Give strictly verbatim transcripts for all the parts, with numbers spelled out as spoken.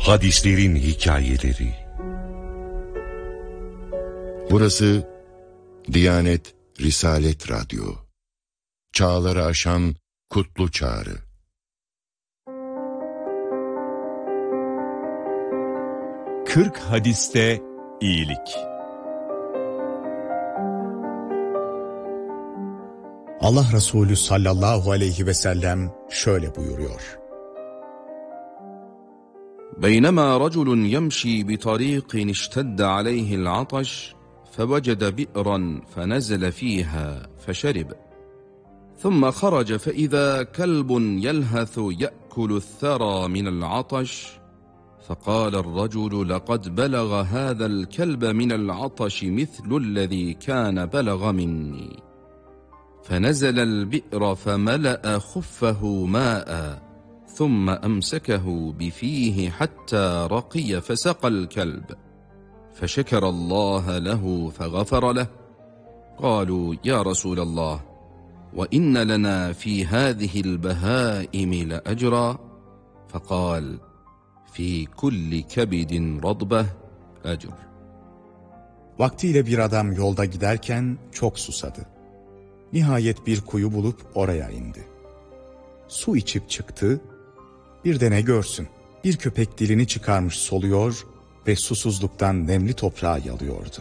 Hadislerin hikayeleri. Burası Diyanet Risalet Radyo. Çağları aşan kutlu çağrı. Kırk hadiste iyilik. Allah Resulü sallallahu aleyhi ve sellem şöyle buyuruyor. بينما رجل يمشي بطريق اشتد عليه العطش فوجد بئرا فنزل فيها فشرب ثم خرج فإذا كلب يلهث يأكل الثرى من العطش فقال الرجل لقد بلغ هذا الكلب من العطش مثل الذي كان بلغ مني فنزل البئر فملأ خفه ماء ثم أمسكه بفيه حتى رقي فسقى الكلب فشكر الله له فغفر له قالوا يا رسول الله وإن لنا في هذه البهائم لأجرا فقال في كل كبد رطبة أجر. Vaktiyle bir adam yolda giderken çok susadı. Nihayet bir kuyu bulup oraya indi. Su içip çıktı. Bir de ne görsün, bir köpek dilini çıkarmış soluyor ve susuzluktan nemli toprağı yalıyordu.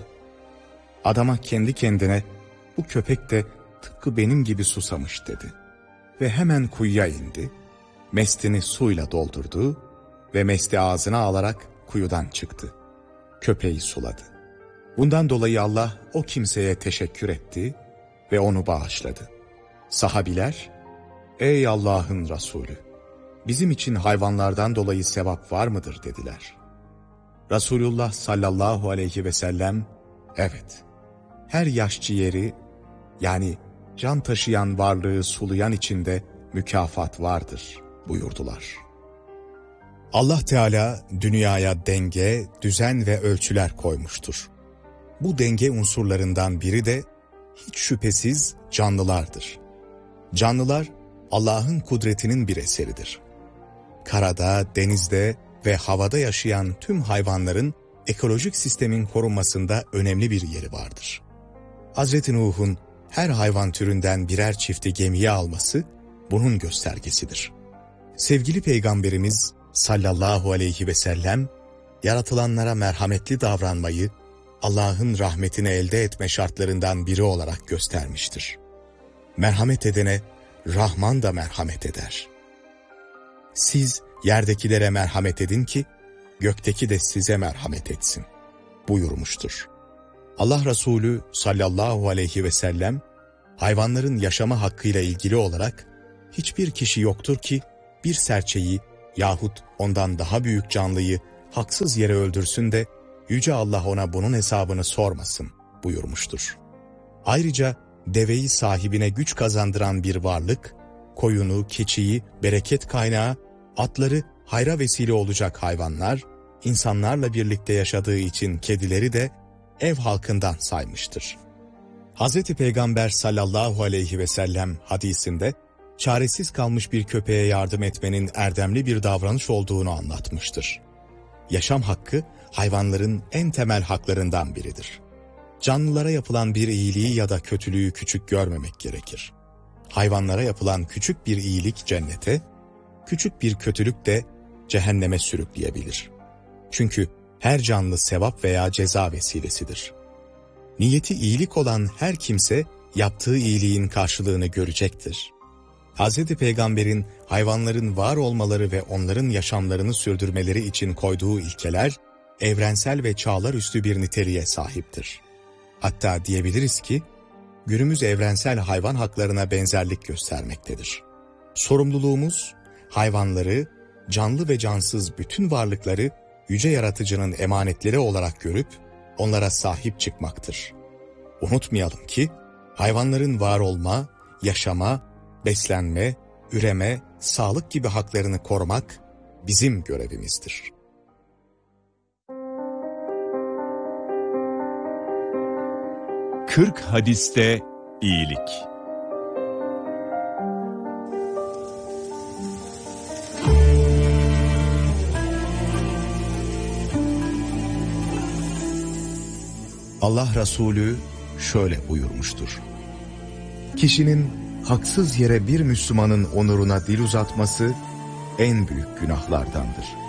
Adama kendi kendine, bu köpek de tıpkı benim gibi susamış dedi. Ve hemen kuyuya indi, mestini suyla doldurdu ve mesti ağzına alarak kuyudan çıktı. Köpeği suladı. Bundan dolayı Allah o kimseye teşekkür etti ve onu bağışladı. Sahabiler, ey Allah'ın Resulü! Bizim için hayvanlardan dolayı sevap var mıdır dediler. Resulullah sallallahu aleyhi ve sellem, evet, her yaş ciğeri yani can taşıyan varlığı sulayan içinde mükafat vardır buyurdular. Allah Teala dünyaya denge, düzen ve ölçüler koymuştur. Bu denge unsurlarından biri de hiç şüphesiz canlılardır. Canlılar Allah'ın kudretinin bir eseridir. Karada, denizde ve havada yaşayan tüm hayvanların ekolojik sistemin korunmasında önemli bir yeri vardır. Hazreti Nuh'un her hayvan türünden birer çifti gemiye alması bunun göstergesidir. Sevgili Peygamberimiz sallallahu aleyhi ve sellem, yaratılanlara merhametli davranmayı Allah'ın rahmetini elde etme şartlarından biri olarak göstermiştir. Merhamet edene Rahman da merhamet eder. Siz yerdekilere merhamet edin ki gökteki de size merhamet etsin buyurmuştur. Allah Resulü sallallahu aleyhi ve sellem hayvanların yaşama hakkıyla ilgili olarak hiçbir kişi yoktur ki bir serçeyi yahut ondan daha büyük canlıyı haksız yere öldürsün de Yüce Allah ona bunun hesabını sormasın buyurmuştur. Ayrıca deveyi sahibine güç kazandıran bir varlık, koyunu, keçiyi bereket kaynağı, atları hayra vesile olacak hayvanlar, insanlarla birlikte yaşadığı için kedileri de ev halkından saymıştır. Hazreti Peygamber sallallahu aleyhi ve sellem hadisinde çaresiz kalmış bir köpeğe yardım etmenin erdemli bir davranış olduğunu anlatmıştır. Yaşam hakkı hayvanların en temel haklarından biridir. Canlılara yapılan bir iyiliği ya da kötülüğü küçük görmemek gerekir. Hayvanlara yapılan küçük bir iyilik cennete, küçük bir kötülük de cehenneme sürükleyebilir. Çünkü her canlı sevap veya ceza vesilesidir. Niyeti iyilik olan her kimse yaptığı iyiliğin karşılığını görecektir. Hazreti Peygamber'in hayvanların var olmaları ve onların yaşamlarını sürdürmeleri için koyduğu ilkeler, evrensel ve çağlar üstü bir niteliğe sahiptir. Hatta diyebiliriz ki, günümüz evrensel hayvan haklarına benzerlik göstermektedir. Sorumluluğumuz, hayvanları, canlı ve cansız bütün varlıkları Yüce Yaratıcı'nın emanetleri olarak görüp onlara sahip çıkmaktır. Unutmayalım ki, hayvanların var olma, yaşama, beslenme, üreme, sağlık gibi haklarını korumak bizim görevimizdir. Kırk hadiste iyilik. Allah Resulü şöyle buyurmuştur: Kişinin haksız yere bir Müslümanın onuruna dil uzatması en büyük günahlardandır.